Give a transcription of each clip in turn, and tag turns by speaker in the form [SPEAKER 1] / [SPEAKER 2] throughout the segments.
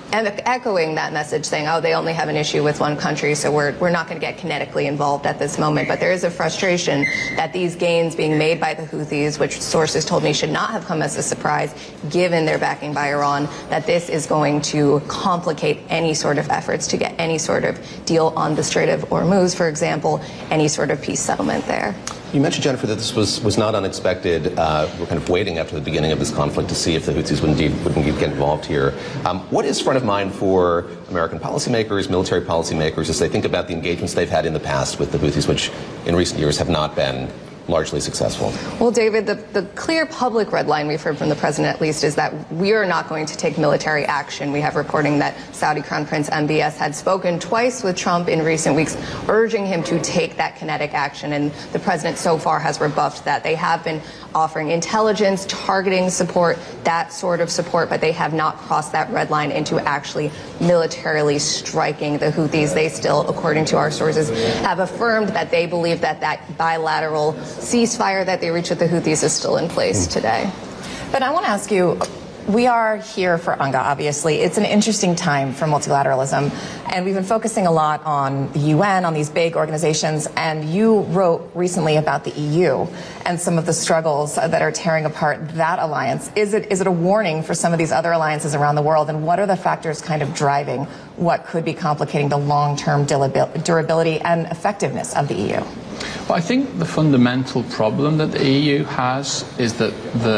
[SPEAKER 1] echoing that message, saying, oh, they only have an issue with one country, so we're not going to get kinetically involved at this moment. But there is a frustration that these gains being made by the Houthis, which sources told me should not have come as a surprise, given their backing by Iran, that this is going to complicate any sort of efforts to get any sort of deal on the Strait of Hormuz, for example, any sort of peace settlement there.
[SPEAKER 2] You mentioned, Jennifer, that this was not unexpected. We're kind of waiting after the beginning of this conflict to see if the Houthis would indeed get involved here. What is front of mind for American policymakers, military policymakers, as they think about the engagements they've had in the past with the Houthis, which in recent years have not been largely successful?
[SPEAKER 1] Well, David, the clear public red line we've heard from the president, at least, is that we are not going to take military action. We have reporting that Saudi Crown Prince MBS had spoken twice with Trump in recent weeks, urging him to take that kinetic action, and the president so far has rebuffed that. They have been offering intelligence, targeting support, that sort of support, but they have not crossed that red line into actually militarily striking the Houthis. They still, according to our sources, have affirmed that they believe that that bilateral ceasefire that they reached with the Houthis is still in place today.
[SPEAKER 3] But I want to ask you, we are here for UNGA, obviously. It's an interesting time for multilateralism, and we've been focusing a lot on the UN, on these big organizations, and you wrote recently about the EU and some of the struggles that are tearing apart that alliance. Is it a warning for some of these other alliances around the world, and what are the factors kind of driving what could be complicating the long-term durability and effectiveness of the EU?
[SPEAKER 4] Well, I think the fundamental problem that the EU has is that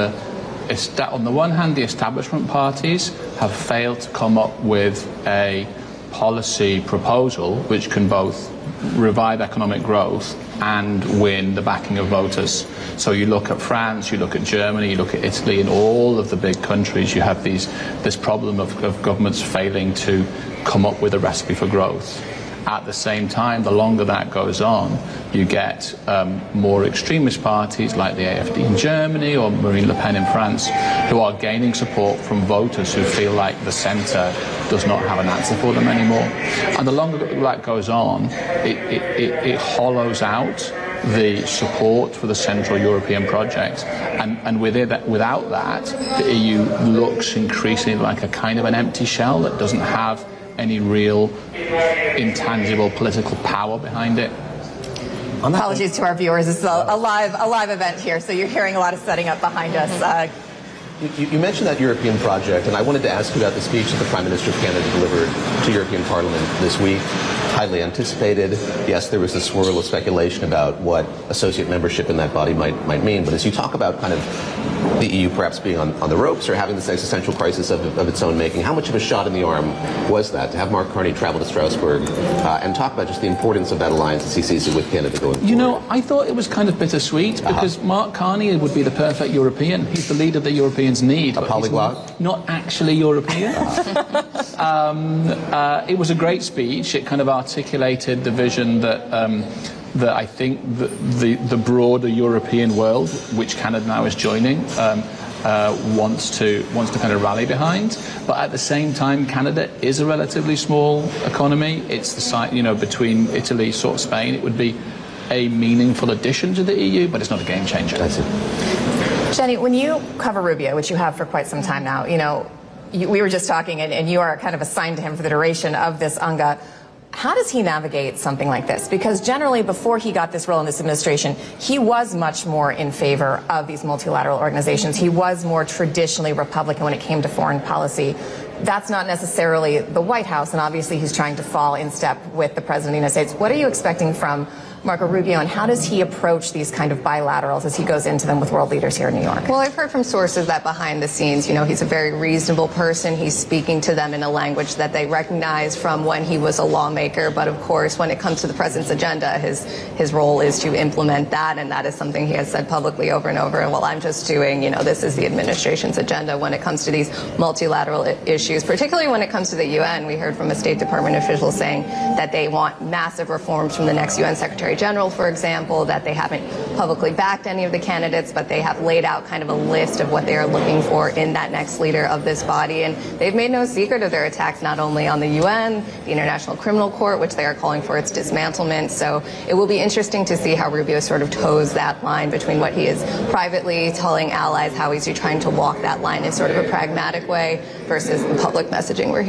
[SPEAKER 4] on the one hand, the establishment parties have failed to come up with a policy proposal which can both revive economic growth and win the backing of voters. So you look at France, you look at Germany, you look at Italy, in all of the big countries you have this problem of governments failing to come up with a recipe for growth. At the same time, the longer that goes on, you get more extremist parties like the AfD in Germany or Marine Le Pen in France, who are gaining support from voters who feel like the centre does not have an answer for them anymore. And the longer that goes on, it hollows out the support for the Central European project. And without that, the EU looks increasingly like a kind of an empty shell that doesn't have any real intangible political power behind it.
[SPEAKER 3] Apologies to our viewers. This is a live event here, so you're hearing a lot of setting up behind us.
[SPEAKER 2] You mentioned that European project, and I wanted to ask you about the speech that the Prime Minister of Canada delivered to European Parliament this week. Highly anticipated. Yes, there was a swirl of speculation about what associate membership in that body might mean, but as you talk about kind of the EU perhaps being on the ropes or having this existential crisis of its own making, how much of a shot in the arm was that to have Mark Carney travel to Strasbourg and talk about just the importance of that alliance as he sees it with Canada going forward?
[SPEAKER 4] You know, I thought it was kind of bittersweet because Mark Carney would be the perfect European. He's the leader that Europeans need.
[SPEAKER 2] A polyglot?
[SPEAKER 4] Not actually European. It was a great speech. It kind of articulated the vision that that I think the broader European world, which Canada now is joining, wants to kind of rally behind. But at the same time, Canada is a relatively small economy. It's the site, you know, between Italy, sort of Spain. It would be a meaningful addition to the EU, but it's not a game changer.
[SPEAKER 2] That's it.
[SPEAKER 3] Jenny, when you cover Rubio, which you have for quite some time now, you know, we were just talking, and you are kind of assigned to him for the duration of this UNGA. How does he navigate something like this? Because generally, before he got this role in this administration, he was much more in favor of these multilateral organizations. He was more traditionally Republican when it came to foreign policy. That's not necessarily the White House, and obviously he's trying to fall in step with the President of the United States. What are you expecting from Marco Rubio, and how does he approach these kind of bilaterals as he goes into them with world leaders here in New York?
[SPEAKER 1] Well, I've heard from sources that behind the scenes, you know, he's a very reasonable person. He's speaking to them in a language that they recognize from when he was a lawmaker. But of course, when it comes to the president's agenda, his role is to implement that, and that is something he has said publicly over and over. And well, I'm just doing, you know, this is the administration's agenda when it comes to these multilateral issues, particularly when it comes to the UN. We heard from a State Department official saying that they want massive reforms from the next UN Secretary General, for example, that they haven't publicly backed any of the candidates, but they have laid out kind of a list of what they are looking for in that next leader of this body. And they've made no secret of their attacks not only on the UN, the International Criminal Court, which they are calling for its dismantlement. So it will be interesting to see how Rubio sort of toes that line between what he is privately telling allies, how he's trying to walk that line in sort of a pragmatic way, versus the public messaging where he